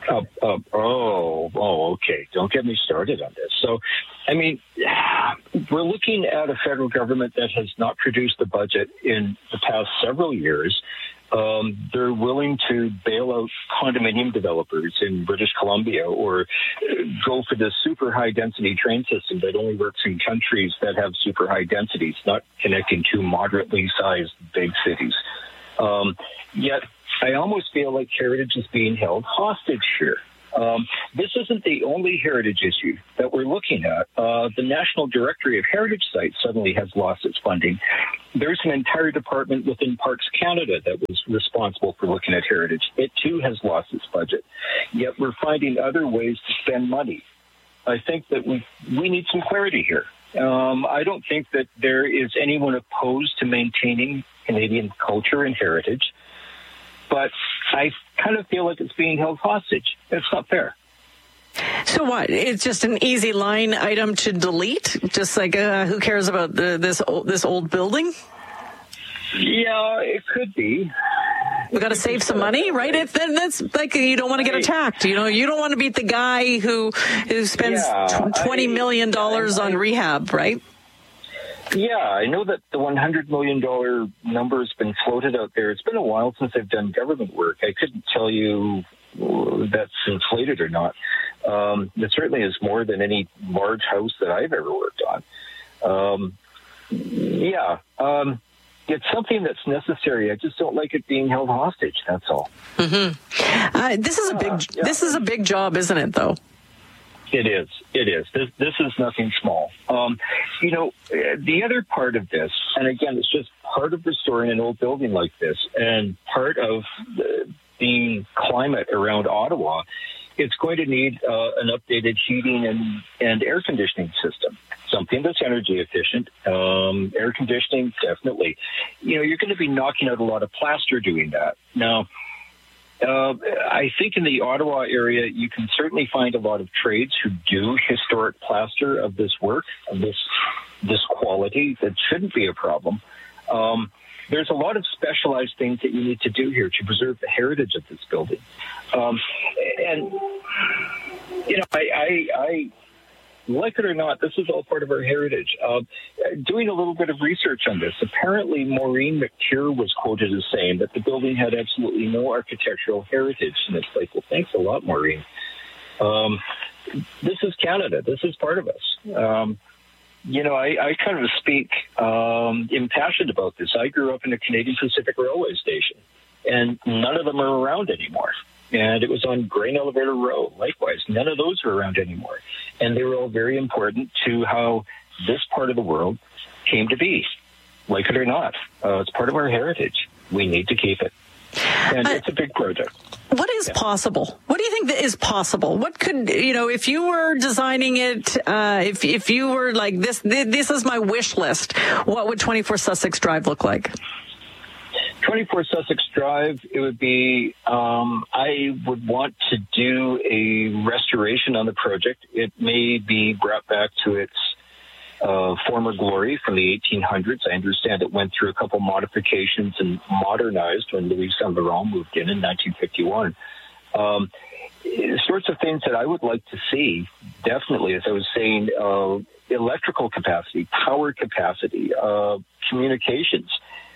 Uh, uh, oh, oh, okay. Don't get me started on this. So, I mean, we're looking at a federal government that has not produced a budget in the past several years. Um, they're willing to bail out condominium developers in British Columbia or go for this super high density train system that only works in countries that have super high densities, not connecting to moderately sized big cities. Um, yet I almost feel like heritage is being held hostage here. Um, this isn't the only heritage issue that we're looking at. Uh, the National Directory of Heritage Sites suddenly has lost its funding. There's an entire department within Parks Canada that was responsible for looking at heritage. It, too, has lost its budget. Yet we're finding other ways to spend money. I think that we, we need some clarity here. Um, I don't think that there is anyone opposed to maintaining Canadian culture and heritage. But I kind of feel like it's being held hostage. It's not fair. So what? It's just an easy line item to delete? Just like, uh, who cares about the, this old, this old building? Yeah, it could be. We got to save some money, right? If then that's like you don't want to get attacked. You know, you don't want to beat the guy who who spends yeah, twenty million dollars on rehab, right? Yeah, I know that the one hundred million dollars number has been floated out there. It's been a while since I've done government work. I couldn't tell you that's inflated or not. Um, it certainly is more than any large house that I've ever worked on. Um, yeah, um, it's something that's necessary. I just don't like it being held hostage. That's all. Mm-hmm. Uh, this is a big. Uh, yeah. This is a big job, isn't it? Though. It is. It is. This, this is nothing small. Um, you know, the other part of this, and again, it's just part of restoring an old building like this and part of the, the climate around Ottawa, it's going to need uh, an updated heating and, and air conditioning system, something that's energy efficient. Um, air conditioning, definitely. You know, you're going to be knocking out a lot of plaster doing that. Now, Uh, I think in the Ottawa area, you can certainly find a lot of trades who do historic plaster of this work, of this this quality. That shouldn't be a problem. Um, there's a lot of specialized things that you need to do here to preserve the heritage of this building. Um, and, you know, I, I, I, like it or not, this is all part of our heritage. Uh, doing a little bit of research on this, apparently Maureen McTeer was quoted as saying that the building had absolutely no architectural heritage. And it's like, well, thanks a lot, Maureen. Um, this is Canada. This is part of us. Um, you know, I, I kind of speak um, impassioned about this. I grew up in a Canadian Pacific Railway station, and none of them are around anymore. And it was on Grain Elevator Row. Likewise, none of those are around anymore. And they were all very important to how this part of the world came to be. Like it or not, uh, it's part of our heritage. We need to keep it. And uh, it's a big project. What is yeah. possible? What do you think that is possible? What could, you know, if you were designing it, uh, if if you were like, this, this is my wish list, what would twenty-four Sussex Drive look like? twenty-four Sussex Drive, it would be, um, I would want to do a restoration on the project. It may be brought back to its uh, former glory from the eighteen hundreds. I understand it went through a couple modifications and modernized when Louis Saint Laurent moved in in nineteen fifty-one. Um, sorts of things that I would like to see, definitely, as I was saying, uh, electrical capacity, power capacity, uh, communications.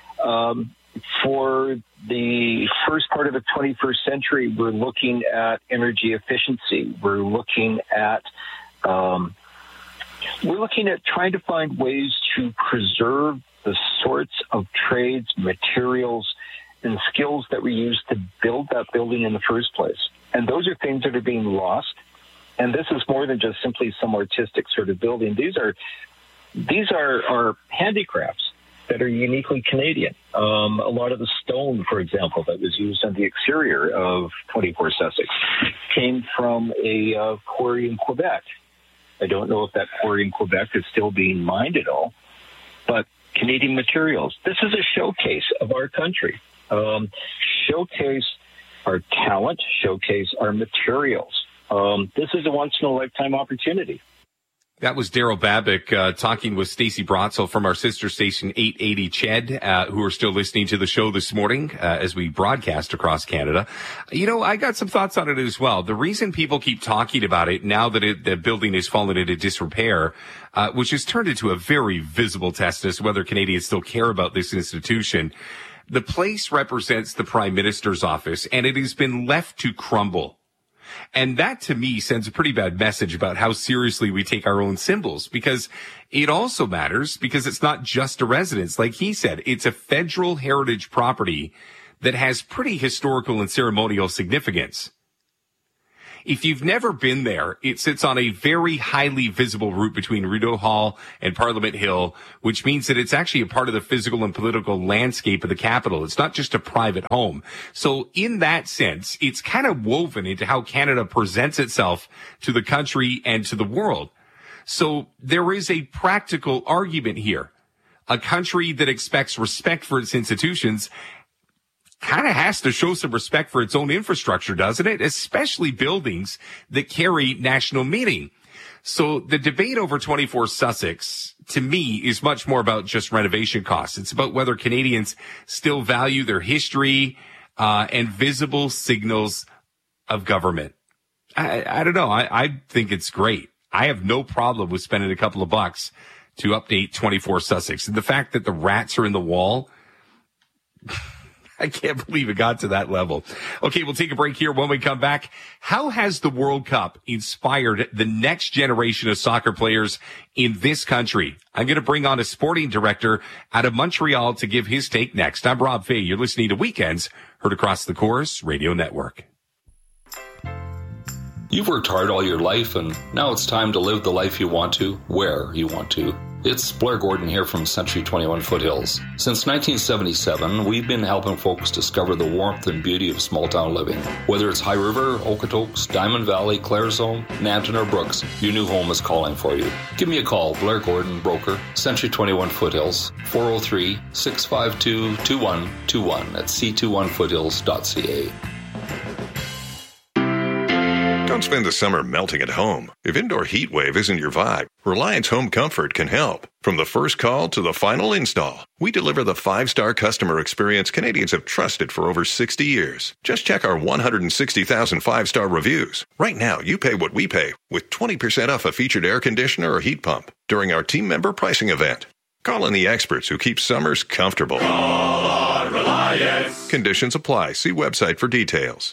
Um, For the first part of the twenty-first century, we're looking at energy efficiency. We're looking at um, we're looking at trying to find ways to preserve the sorts of trades, materials, and skills that we used to build that building in the first place. And those are things that are being lost. And this is more than just simply some artistic sort of building. These are these are, are handicrafts that are uniquely Canadian. Um, a lot of the stone, for example, that was used on the exterior of twenty-four Sussex came from a uh, quarry in Quebec. I don't know if that quarry in Quebec is still being mined at all, but Canadian materials. This is a showcase of our country. Um, showcase our talent, showcase our materials. Um, this is a once-in-a-lifetime opportunity. That was Daryl Babbitt uh, talking with Stacey Brotzel from our sister station eight eighty C H E D, uh, who are still listening to the show this morning uh, as we broadcast across Canada. You know, I got some thoughts on it as well. The reason people keep talking about it now that it, the building has fallen into disrepair, uh, which has turned into a very visible test as to whether Canadians still care about this institution. The place represents the Prime Minister's office, and it has been left to crumble. And that, to me, sends a pretty bad message about how seriously we take our own symbols, because it also matters because it's not just a residence. Like he said, it's a federal heritage property that has pretty historical and ceremonial significance. If you've never been there, it sits on a very highly visible route between Rideau Hall and Parliament Hill, which means that it's actually a part of the physical and political landscape of the capital. It's not just a private home. So in that sense, it's kind of woven into how Canada presents itself to the country and to the world. So there is a practical argument here. A country that expects respect for its institutions kind of has to show some respect for its own infrastructure, doesn't it? Especially buildings that carry national meaning. So the debate over twenty-four Sussex, to me, is much more about just renovation costs. It's about whether Canadians still value their history uh, and visible signals of government. I, I don't know. I, I think it's great. I have no problem with spending a couple of bucks to update twenty-four Sussex. And the fact that the rats are in the wall, I can't believe it got to that level. Okay, we'll take a break here. When we come back, how has the World Cup inspired the next generation of soccer players in this country? I'm going to bring on a sporting director out of Montreal to give his take next. I'm Rob Fay. You're listening to Weekends, heard across the Chorus Radio Network. You've worked hard all your life, and now it's time to live the life you want to, where you want to. It's Blair Gordon here from Century twenty-one Foothills. Since nineteen seventy-seven, we've been helping folks discover the warmth and beauty of small-town living. Whether it's High River, Okotoks, Diamond Valley, Claresholm, Nanton, or Brooks, your new home is calling for you. Give me a call, Blair Gordon, broker, Century twenty-one Foothills, four oh three, six five two, two one two one at c twenty-one foothills dot c a. Don't spend the summer melting at home. If indoor heat wave isn't your vibe, Reliance Home Comfort can help. From the first call to the final install, we deliver the five-star customer experience Canadians have trusted for over sixty years. Just check our one hundred sixty thousand five-star reviews. Right now, you pay what we pay with twenty percent off a featured air conditioner or heat pump during our team member pricing event. Call in the experts who keep summers comfortable. Call on Reliance. Conditions apply. See website for details.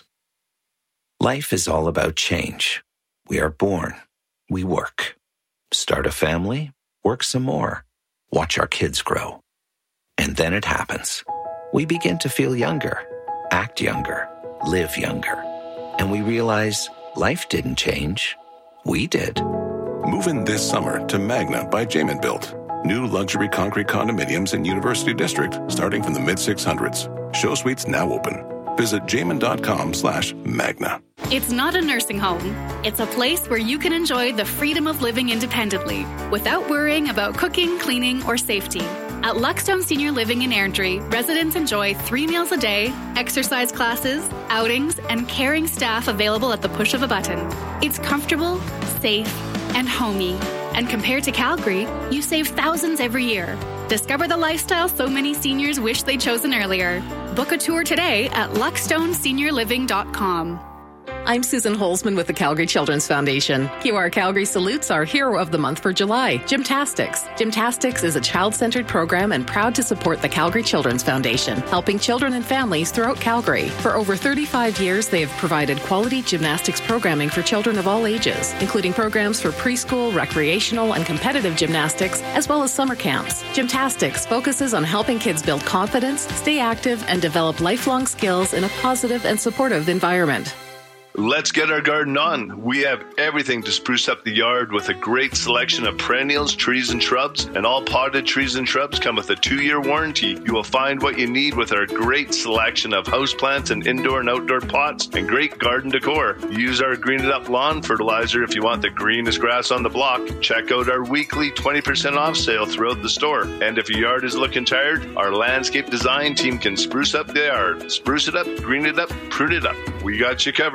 Life is all about change. We are born. We work. Start a family. Work some more. Watch our kids grow. And then it happens. We begin to feel younger, act younger, live younger. And we realize life didn't change. We did. Move in this summer to Magna by Jamin Built. New luxury concrete condominiums in University District starting from the mid six hundreds. Show suites now open. Visit jamin.com slash magna. It's not a nursing home. It's a place where you can enjoy the freedom of living independently without worrying about cooking, cleaning, or safety. At Luckstone Senior Living in Airdrie, residents enjoy three meals a day, exercise classes, outings, and caring staff available at the push of a button. It's comfortable, safe, and homey. And compared to Calgary, you save thousands every year. Discover the lifestyle so many seniors wish they'd chosen earlier. Book a tour today at luckstone senior living dot com. I'm Susan Holzman with the Calgary Children's Foundation. Q R Calgary salutes our hero of the month for July, Gymtastics. Gymtastics is a child-centered program and proud to support the Calgary Children's Foundation, helping children and families throughout Calgary. For over thirty-five years, they have provided quality gymnastics programming for children of all ages, including programs for preschool, recreational, and competitive gymnastics, as well as summer camps. Gymtastics focuses on helping kids build confidence, stay active, and develop lifelong skills in a positive and supportive environment. Let's get our garden on. We have everything to spruce up the yard with a great selection of perennials, trees, and shrubs. And all potted trees and shrubs come with a two-year warranty. You will find what you need with our great selection of houseplants and indoor and outdoor pots and great garden decor. Use our Green It Up lawn fertilizer if you want the greenest grass on the block. Check out our weekly twenty percent off sale throughout the store. And if your yard is looking tired, our landscape design team can spruce up the yard. Spruce it up, green it up, prune it up. We got you covered.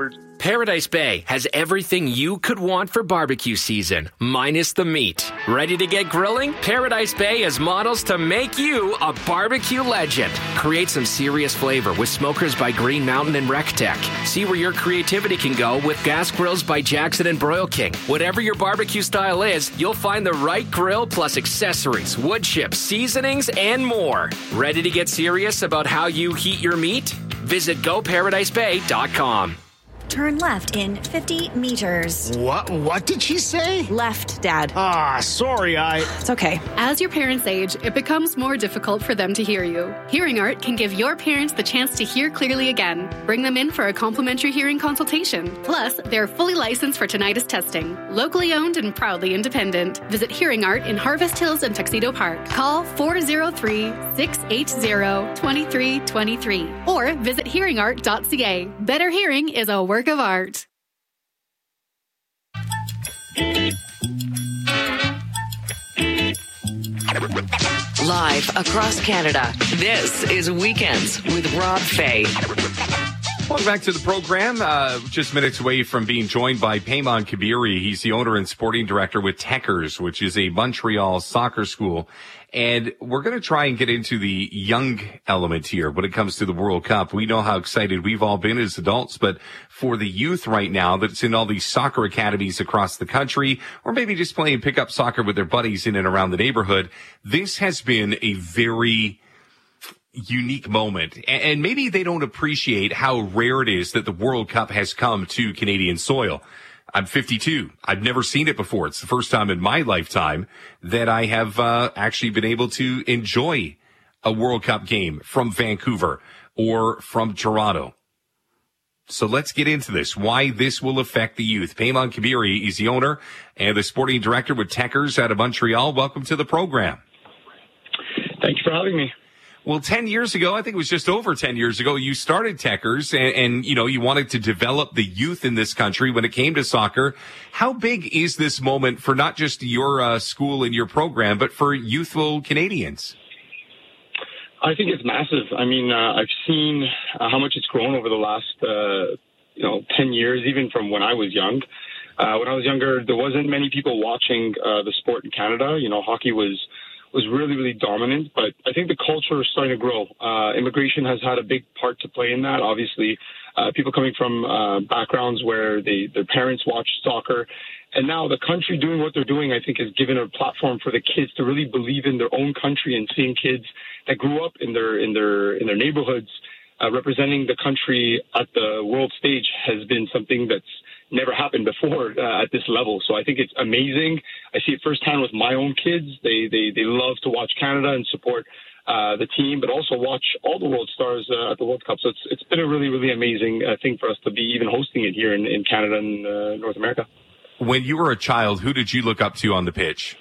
Paradise Bay has everything you could want for barbecue season, minus the meat. Ready to get grilling? Paradise Bay has models to make you a barbecue legend. Create some serious flavor with smokers by Green Mountain and RecTech. See where your creativity can go with gas grills by Jackson and Broil King. Whatever your barbecue style is, you'll find the right grill plus accessories, wood chips, seasonings, and more. Ready to get serious about how you heat your meat? Visit go paradise bay dot com. Turn left in fifty meters. What? What did she say? Left, Dad. Ah, sorry, I... It's okay. As your parents age, it becomes more difficult for them to hear you. Hearing Art can give your parents the chance to hear clearly again. Bring them in for a complimentary hearing consultation. Plus, they're fully licensed for tinnitus testing. Locally owned and proudly independent. Visit Hearing Art in Harvest Hills and Tuxedo Park. Call four oh three, six eight zero, two three two three or visit hearing art dot c a. Better hearing is a work of art. Live across Canada, this is Weekends with Rob Fay. Welcome back to the program. Uh, just minutes away from being joined by Payman Kabiri. He's the owner and sporting director with Techers, which is a Montreal soccer school. And we're going to try and get into the young element here when it comes to the World Cup. We know how excited we've all been as adults, but for the youth right now that's in all these soccer academies across the country, or maybe just playing pickup soccer with their buddies in and around the neighborhood, this has been a very unique moment. And maybe they don't appreciate how rare it is that the World Cup has come to Canadian soil. I'm fifty-two. I've never seen it before. It's the first time in my lifetime that I have uh, actually been able to enjoy a World Cup game from Vancouver or from Toronto. So let's get into this, why this will affect the youth. Payman Kabiri is the owner and the sporting director with Techers out of Montreal. Welcome to the program. Thank you for having me. Well, ten years ago, I think it was just over ten years ago, you started Techers and, and, you know, you wanted to develop the youth in this country when it came to soccer. How big is this moment for not just your uh, school and your program, but for youthful Canadians? I think it's massive. I mean, uh, I've seen uh, how much it's grown over the last, uh, you know, ten years, even from when I was young. Uh, when I was younger, there wasn't many people watching uh, the sport in Canada. You know, hockey was was really, really dominant. But I think the culture is starting to grow. Uh, immigration has had a big part to play in that. Obviously, uh, people coming from uh, backgrounds where they, their parents watch soccer. And now the country doing what they're doing, I think, has given a platform for the kids to really believe in their own country, and seeing kids that grew up in their in their in their neighborhoods uh, representing the country at the world stage has been something that's never happened before uh, at this level. So I think it's amazing. I see it firsthand with my own kids. They they they love to watch Canada and support uh, the team, but also watch all the world stars uh, at the World Cup. So it's it's been a really, really amazing uh, thing for us to be even hosting it here in, in Canada and uh, North America. When you were a child, who did you look up to on the pitch?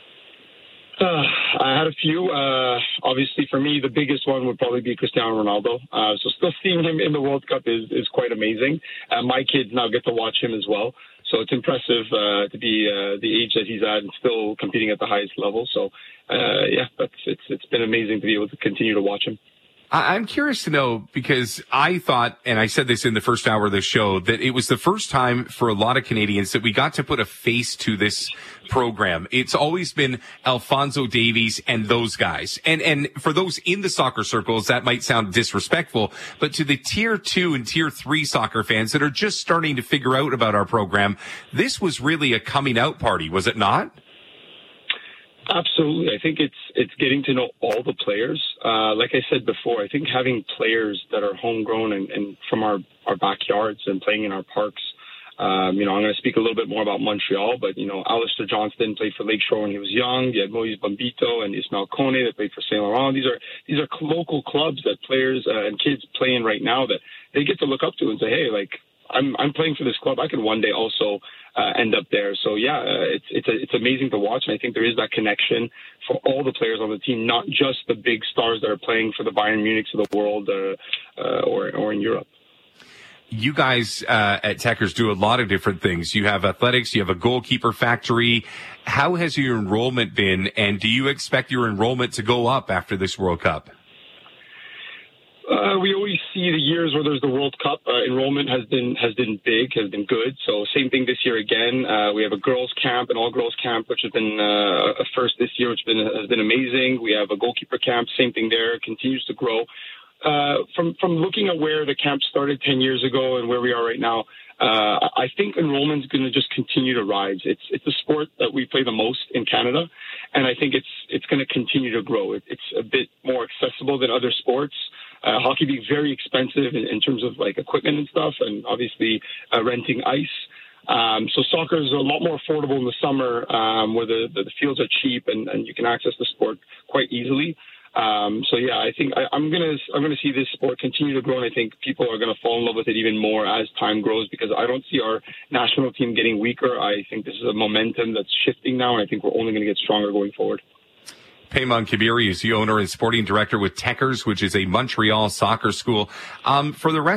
Uh, I had a few. Uh, obviously, for me, the biggest one would probably be Cristiano Ronaldo. Uh, so still seeing him in the World Cup is, is quite amazing. Uh, my kids now get to watch him as well. So it's impressive uh, to be uh, the age that he's at and still competing at the highest level. So, uh, yeah, that's, it's it's been amazing to be able to continue to watch him. I'm curious to know, because I thought, and I said this in the first hour of the show, that it was the first time for a lot of Canadians that we got to put a face to this program. It's always been Alphonso Davies and those guys. And, and for those in the soccer circles, that might sound disrespectful, but to the tier two and tier three soccer fans that are just starting to figure out about our program, this was really a coming out party, was it not? Absolutely. I think it's it's getting to know all the players. Uh, like I said before, I think having players that are homegrown and, and from our, our backyards and playing in our parks. Um, you know, I'm going to speak a little bit more about Montreal, but, you know, Alistair Johnston played for Lakeshore when he was young. You had Moise Bombito and Ismael Kone that played for Saint Laurent. These are these are local clubs that players uh, and kids play in right now that they get to look up to and say, hey, like, I'm I'm playing for this club. I could one day also uh, end up there. So yeah, uh, it's it's a, it's amazing to watch, and I think there is that connection for all the players on the team, not just the big stars that are playing for the Bayern Munichs of the world uh, uh, or or in Europe. You guys uh, at Techers do a lot of different things. You have athletics, you have a goalkeeper factory. How has your enrollment been, and do you expect your enrollment to go up after this World Cup? Uh, we always see obviously, the years where there's the World Cup, uh, enrollment has been has been big, has been good. So same thing this year again. Uh, we have a girls' camp, an all-girls camp, which has been uh, a first this year, which has been, has been amazing. We have a goalkeeper camp, same thing there, continues to grow. Uh, from from looking at where the camp started ten years ago and where we are right now, uh, I think enrollment's going to just continue to rise. It's it's a sport that we play the most in Canada, and I think it's it's going to continue to grow. It, it's a bit more accessible than other sports. Uh, hockey being very expensive in, in terms of like equipment and stuff, and obviously uh, renting ice. Um, so soccer is a lot more affordable in the summer, um, where the, the, the fields are cheap and, and you can access the sport quite easily. Um, so yeah, I think I, I'm gonna I'm gonna see this sport continue to grow, and I think people are gonna fall in love with it even more as time grows, because I don't see our national team getting weaker. I think this is a momentum that's shifting now, and I think we're only going to get stronger going forward. Payman Kabiri is the owner and sporting director with Techers, which is a Montreal soccer school. Um, for the rest